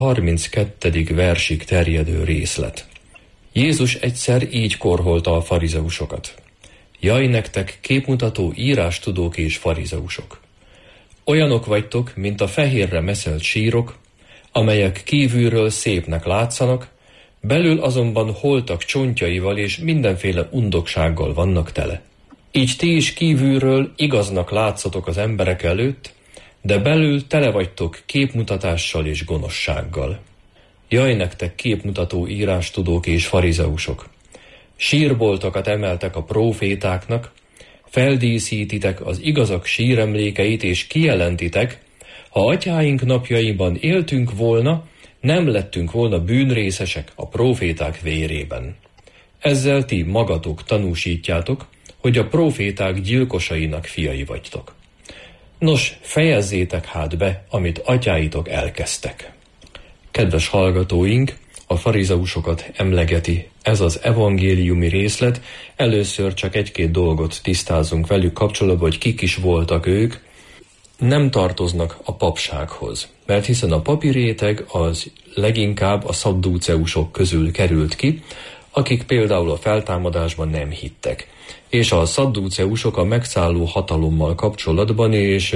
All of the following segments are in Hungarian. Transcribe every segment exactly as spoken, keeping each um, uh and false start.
harminckettedik versig terjedő részlet. Jézus egyszer így korholta a farizeusokat. Jaj nektek, képmutató írástudók és farizeusok! Olyanok vagytok, mint a fehérre meszelt sírok, amelyek kívülről szépnek látszanak, belül azonban holtak csontjaival és mindenféle undoksággal vannak tele. Így ti is kívülről igaznak látszatok az emberek előtt, de belül tele vagytok képmutatással és gonoszsággal. Jaj nektek, képmutató írástudók és farizeusok! Sírboltokat emeltek a prófétáknak, feldíszítitek az igazak síremlékeit és kijelentitek, ha atyáink napjaiban éltünk volna, nem lettünk volna bűnrészesek a próféták vérében. Ezzel ti magatok tanúsítjátok, hogy a próféták gyilkosainak fiai vagytok. Nos, fejezzétek hát be, amit atyáitok elkezdtek. Kedves hallgatóink, a farizeusokat emlegeti ez az evangéliumi részlet. Először csak egy-két dolgot tisztázunk velük kapcsolatban, hogy kik is voltak ők. Nem tartoznak a papsághoz, mert hiszen a papi réteg az leginkább a szaddúceusok közül került ki, akik például a feltámadásban nem hittek. És a szaddúceusok a megszálló hatalommal kapcsolatban és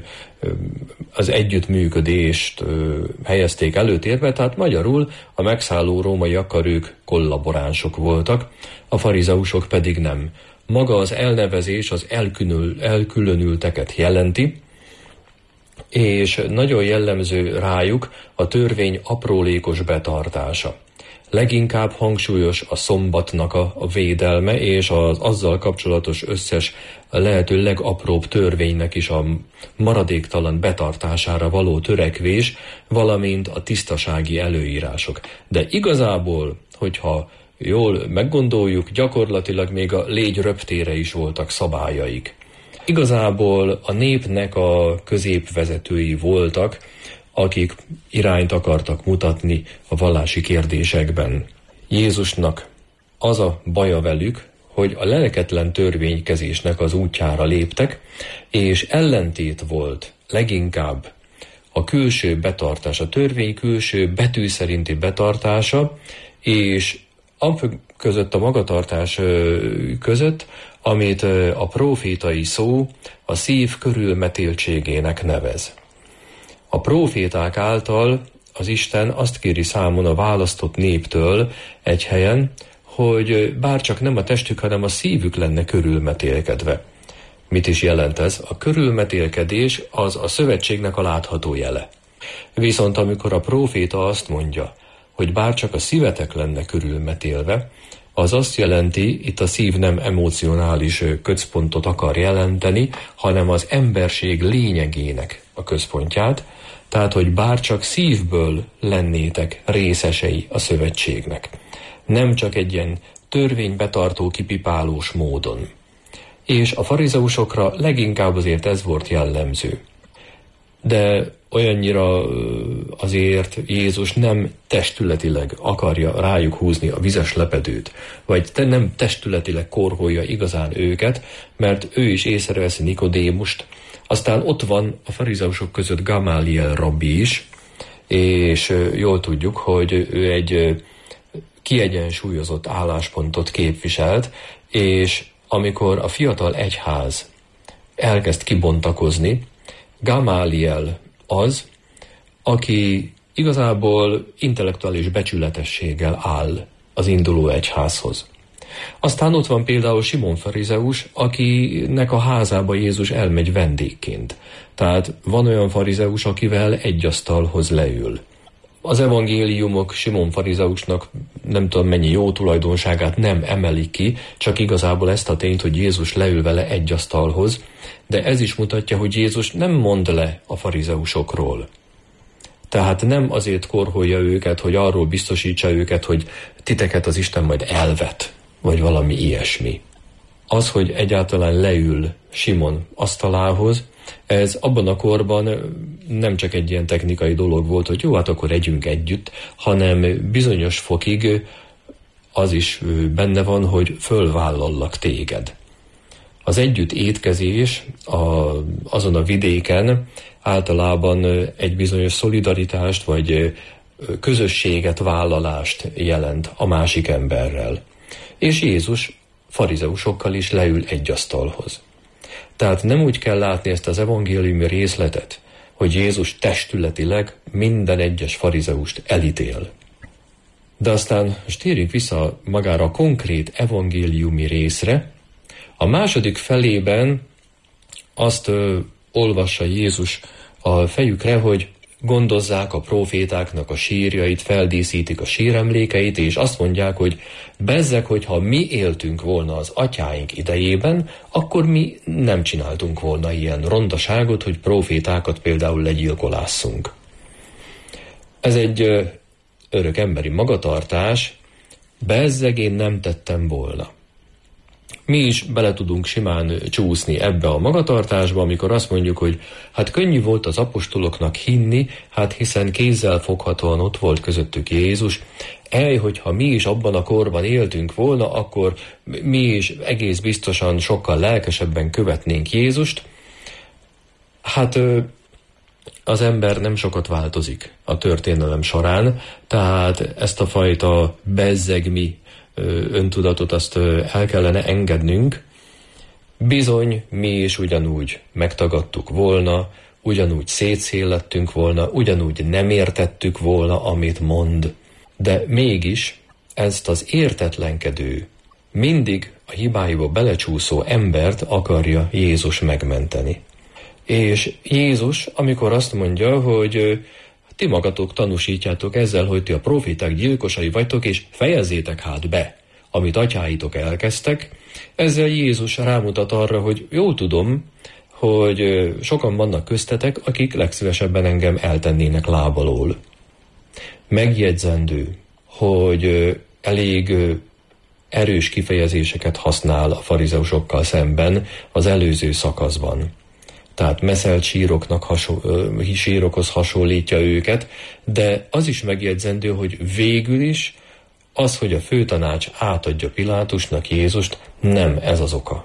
az együttműködést helyezték előtérbe, tehát magyarul a megszálló rómaiakkal ők kollaboránsok voltak, a farizeusok pedig nem. Maga az elnevezés az elkülönül, elkülönülteket jelenti, és nagyon jellemző rájuk a törvény aprólékos betartása. Leginkább hangsúlyos a szombatnak a, a védelme, és az azzal kapcsolatos összes lehető legapróbb törvénynek is a maradéktalan betartására való törekvés, valamint a tisztasági előírások. De igazából, hogyha jól meggondoljuk, gyakorlatilag még a légy röptére is voltak szabályaik. Igazából a népnek a középvezetői voltak, akik irányt akartak mutatni a vallási kérdésekben. Jézusnak az a baja velük, hogy a lelketlen törvénykezésnek az útjára léptek, és ellentét volt leginkább a külső betartás, a törvény külső betű szerinti betartása, és között a magatartás között, amit a prófétai szó a szív körülmetéltségének nevez. A próféták által az Isten azt kéri számon a választott néptől egy helyen, hogy bárcsak nem a testük, hanem a szívük lenne körülmetélkedve. Mit is jelent ez? A körülmetélkedés az a szövetségnek a látható jele. Viszont amikor a próféta azt mondja, hogy bárcsak a szívetek lenne körülmetélve, az azt jelenti, itt a szív nem emocionális központot akar jelenteni, hanem az emberség lényegének a központját, tehát, hogy bárcsak szívből lennétek részesei a szövetségnek. Nem csak egy ilyen törvénybetartó, kipipálós módon. És a farizeusokra leginkább azért ez volt jellemző. De olyannyira azért Jézus nem testületileg akarja rájuk húzni a vizes lepedőt, vagy te nem testületileg korholja igazán őket, mert ő is észreveszi Nikodémust. Aztán ott van a farizeusok között Gamáliel rabbi is, és jól tudjuk, hogy ő egy kiegyensúlyozott álláspontot képviselt, és amikor a fiatal egyház elkezd kibontakozni, Gamáliel az, aki igazából intellektuális becsületességgel áll az induló egyházhoz. Aztán ott van például Simon farizeus, akinek a házába Jézus elmegy vendégként. Tehát van olyan farizeus, akivel egy asztalhoz leül. Az evangéliumok Simon farizeusnak nem tudom mennyi jó tulajdonságát nem emelik ki, csak igazából ezt a tényt, hogy Jézus leül vele egy asztalhoz, de ez is mutatja, hogy Jézus nem mond le a farizeusokról. Tehát nem azért korholja őket, hogy arról biztosítsa őket, hogy titeket az Isten majd elvet, vagy valami ilyesmi. Az, hogy egyáltalán leül Simon asztalához, ez abban a korban nem csak egy ilyen technikai dolog volt, hogy jó, hát akkor együnk együtt, hanem bizonyos fokig az is benne van, hogy fölvállallak téged. Az együtt étkezés a, azon a vidéken általában egy bizonyos szolidaritást, vagy közösséget, vállalást jelent a másik emberrel. És Jézus farizeusokkal is leül egy asztalhoz. Tehát nem úgy kell látni ezt az evangéliumi részletet, hogy Jézus testületileg minden egyes farizeust elítél. De aztán most térjünk vissza magára a konkrét evangéliumi részre. A második felében azt ö, olvassa Jézus a fejükre, hogy gondozzák a profétáknak a sírjait, feldíszítik a síremlékeit, és azt mondják, hogy bezzeg, hogyha mi éltünk volna az atyáink idejében, akkor mi nem csináltunk volna ilyen rondaságot, hogy profétákat például legyilkolásszunk. Ez egy ö, örök emberi magatartás, bezzeg én nem tettem volna. Mi is bele tudunk simán csúszni ebbe a magatartásba, amikor azt mondjuk, hogy hát könnyű volt az apostoloknak hinni, hát hiszen kézzel foghatóan ott volt közöttük Jézus. Ej, hogyha mi is abban a korban éltünk volna, akkor mi is egész biztosan sokkal lelkesebben követnénk Jézust. Hát az ember nem sokat változik a történelem során, tehát ezt a fajta bezzegmi öntudatot azt el kellene engednünk. Bizony, mi is ugyanúgy megtagadtuk volna, ugyanúgy szétszélettünk volna, ugyanúgy nem értettük volna, amit mond. De mégis ezt az értetlenkedő, mindig a hibáiba belecsúszó embert akarja Jézus megmenteni. És Jézus, amikor azt mondja, hogy ti magatok tanúsítjátok ezzel, hogy ti a proféták gyilkosai vagytok, és fejezzétek hát be, amit atyáitok elkezdtek. Ezzel Jézus rámutat arra, hogy jól tudom, hogy sokan vannak köztetek, akik legszívesebben engem eltennének lábalól. Megjegyzendő, hogy elég erős kifejezéseket használ a farizeusokkal szemben az előző szakaszban. Tehát meszelt síroknak hasonl- sírokhoz hasonlítja őket, de az is megjegyzendő, hogy végül is az, hogy a főtanács átadja Pilátusnak Jézust, nem ez az oka.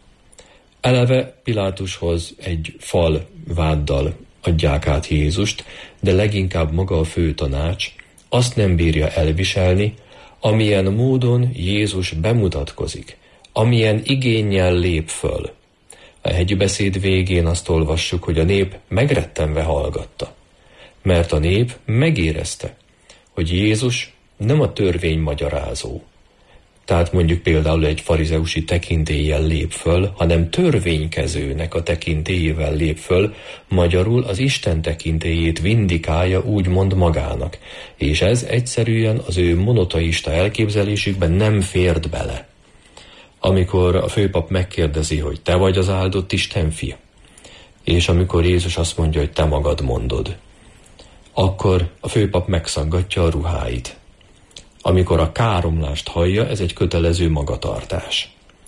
Eleve Pilátushoz egy fal váddal adják át Jézust, de leginkább maga a főtanács azt nem bírja elviselni, amilyen módon Jézus bemutatkozik, amilyen igénnyel lép föl. A hegybeszéd végén azt olvassuk, hogy a nép megrettenve hallgatta, mert a nép megérezte, hogy Jézus nem a törvény magyarázó, tehát mondjuk például egy farizeusi tekintéllyel lép föl, hanem törvénykezőnek a tekintélyével lép föl, magyarul az Isten tekintélyét vindikálja úgymond magának, és ez egyszerűen az ő monoteista elképzelésükben nem fért bele. Amikor a főpap megkérdezi, hogy te vagy az áldott Isten fia, és amikor Jézus azt mondja, hogy te magad mondod, akkor a főpap megszaggatja a ruháit. Amikor a káromlást hallja, ez egy kötelező magatartás.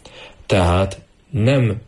Tehát nem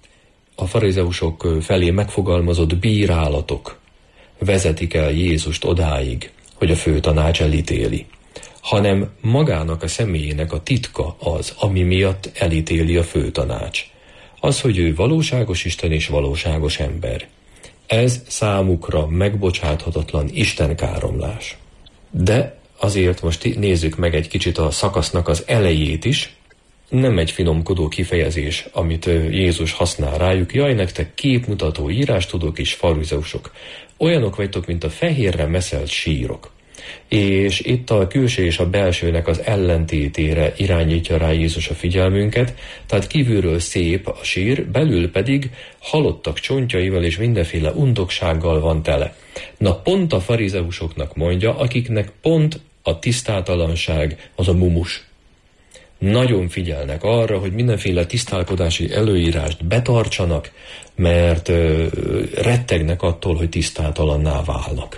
a farizeusok felé megfogalmazott bírálatok vezetik el Jézust odáig, hogy a főtanács elítéli, hanem magának a személyének a titka az, ami miatt elítéli a főtanács. Az, hogy ő valóságos Isten és valóságos ember. Ez számukra megbocsáthatatlan istenkáromlás. De azért most nézzük meg egy kicsit a szakasznak az elejét is. Nem egy finomkodó kifejezés, amit Jézus használ rájuk. Jaj, nektek képmutató, írástudók és farizeusok. Olyanok vagytok, mint a fehérre meszelt sírok. És itt a külső és a belsőnek az ellentétére irányítja rá Jézus a figyelmünket, tehát kívülről szép a sír, belül pedig halottak csontjaival és mindenféle undoksággal van tele. Na pont a farizeusoknak mondja, akiknek pont a tisztátalanság az a mumus. Nagyon figyelnek arra, hogy mindenféle tisztálkodási előírást betartsanak, mert ö, rettegnek attól, hogy tisztátalanná válnak.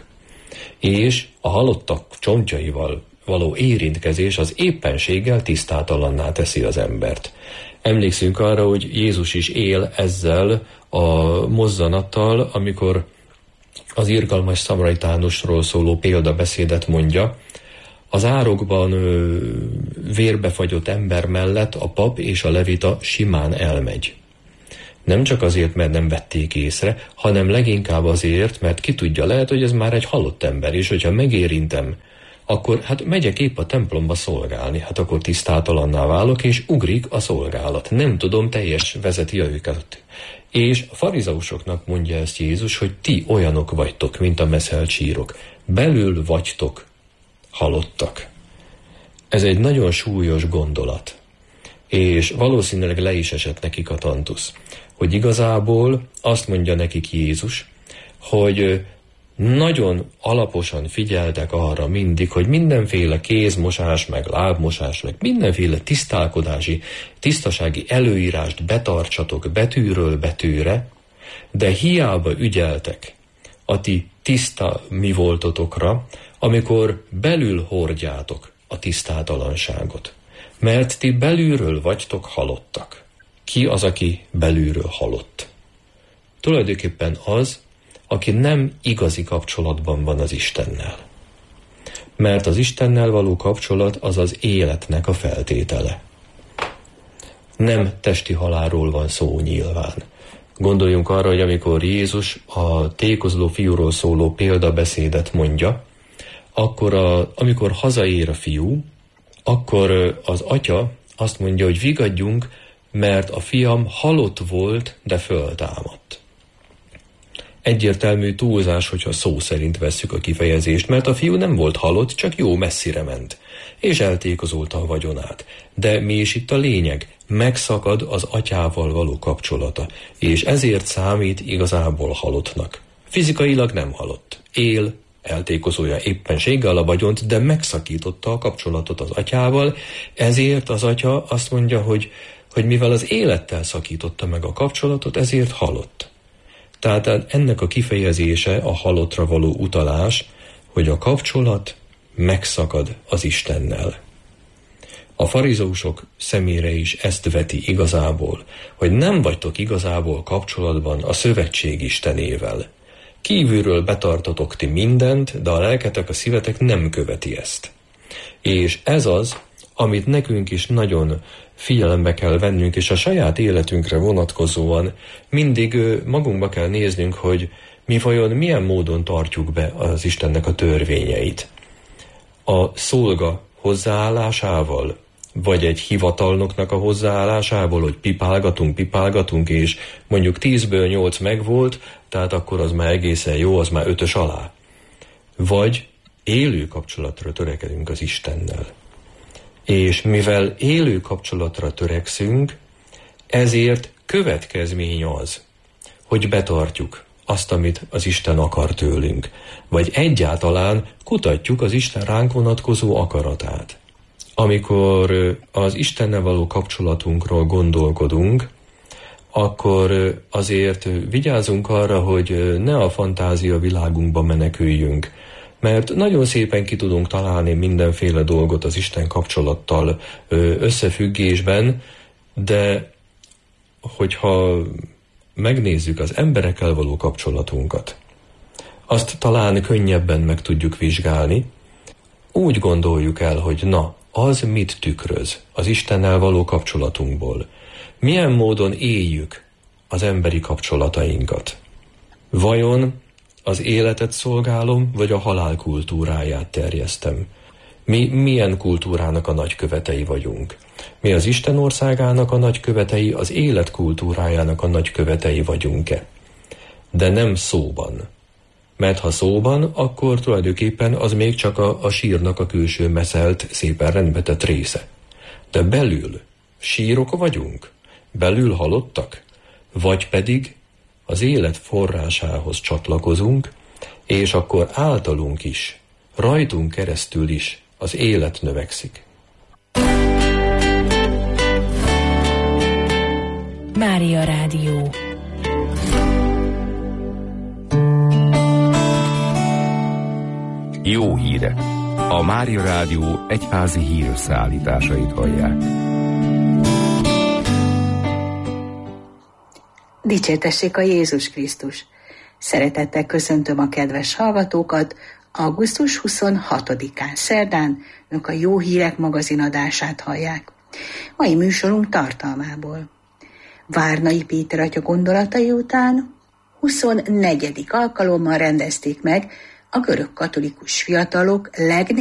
És a halottak csontjaival való érintkezés az éppenséggel tisztátalanná teszi az embert. Emlékszünk arra, hogy Jézus is él ezzel a mozzanattal, amikor az irgalmas szamaritánusról szóló példabeszédet mondja. Az árokban ö, vérbefagyott ember mellett a pap és a levita simán elmegy. Nem csak azért, mert nem vették észre, hanem leginkább azért, mert ki tudja, lehet, hogy ez már egy halott ember, és hogyha megérintem, akkor hát megyek épp a templomba szolgálni, hát akkor tisztátalanná válok, és ugrik a szolgálat. Nem tudom, teljes vezeti a őket. És a farizeusoknak mondja ezt Jézus, hogy ti olyanok vagytok, mint a meszelt sírok. Belül vagytok halottak. Ez egy nagyon súlyos gondolat. És valószínűleg le is esett nekik a tantusz, hogy igazából azt mondja nekik Jézus, hogy nagyon alaposan figyeltek arra mindig, hogy mindenféle kézmosás, meg lábmosás, meg mindenféle tisztálkodási, tisztasági előírást betartsatok betűről betűre, de hiába ügyeltek a ti tiszta mi voltotokra, amikor belül hordjátok a tisztátalanságot. Mert ti belülről vagytok halottak. Ki az, aki belülről halott? Tulajdonképpen az, aki nem igazi kapcsolatban van az Istennel. Mert az Istennel való kapcsolat az az életnek a feltétele. Nem testi halálról van szó nyilván. Gondoljunk arra, hogy amikor Jézus a tékozló fiúról szóló példabeszédet mondja, akkor a, amikor hazaér a fiú, akkor az atya azt mondja, hogy vigadjunk, mert a fiam halott volt, de föltámadt. Egyértelmű túlzás, hogyha szó szerint vesszük a kifejezést, mert a fiú nem volt halott, csak jó messzire ment, és eltékozolta a vagyonát. De mi is itt a lényeg? Megszakad az atyával való kapcsolata, és ezért számít igazából halottnak. Fizikailag nem halott. Él, eltékozolja éppenséggel a vagyont, de megszakította a kapcsolatot az atyával, ezért az atya azt mondja, hogy, hogy mivel az élettel szakította meg a kapcsolatot, ezért halott. Tehát ennek a kifejezése a halottra való utalás, hogy a kapcsolat megszakad az Istennel. A farizeusok szemére is ezt veti igazából, hogy nem vagytok igazából kapcsolatban a szövetség Istenével. Kívülről betartatok ti mindent, de a lelketek, a szívetek nem követi ezt. És ez az, amit nekünk is nagyon figyelembe kell vennünk, és a saját életünkre vonatkozóan mindig magunkba kell néznünk, hogy mi vajon milyen módon tartjuk be az Istennek a törvényeit. A szolga hozzáállásával, vagy egy hivatalnoknak a hozzáállásával, hogy pipálgatunk, pipálgatunk, és mondjuk tízből nyolc megvolt, tehát akkor az már egészen jó, az már ötös alá. Vagy élő kapcsolatra törekedünk az Istennel. És mivel élő kapcsolatra törekszünk, ezért következmény az, hogy betartjuk azt, amit az Isten akar tőlünk, vagy egyáltalán kutatjuk az Isten ránk vonatkozó akaratát. Amikor az Istennel való kapcsolatunkról gondolkodunk, akkor azért vigyázzunk arra, hogy ne a fantázia világunkba meneküljünk, mert nagyon szépen ki tudunk találni mindenféle dolgot az Isten kapcsolattal összefüggésben, de hogyha megnézzük az emberekkel való kapcsolatunkat, azt talán könnyebben meg tudjuk vizsgálni, úgy gondoljuk el, hogy na, az mit tükröz az Istennel való kapcsolatunkból. Milyen módon éljük az emberi kapcsolatainkat? Vajon az életet szolgálom, vagy a halál kultúráját terjesztem? Mi milyen kultúrának a nagykövetei vagyunk? Mi az Isten országának a nagykövetei, az élet kultúrájának a nagykövetei vagyunk-e? De nem szóban. Mert ha szóban, akkor tulajdonképpen az még csak a, a sírnak a külső meszelt, szépen rendbetett része. De belül sírok vagyunk? Belül halottak? Vagy pedig az élet forrásához csatlakozunk, és akkor általunk is, rajtunk keresztül is az élet növekszik. Mária Rádió. Jó hírek! A Mária Rádió egyházi hírösszeállításait hallják. Dicsértessék a Jézus Krisztus! Szeretettel köszöntöm a kedves hallgatókat, augusztus huszonhatodikán szerdán önök a Jó Hírek magazinadását hallják. Mai műsorunk tartalmából. Várnai Péter atya gondolatai után huszonnegyedik alkalommal rendezték meg a görög katolikus fiatalok legnagyobb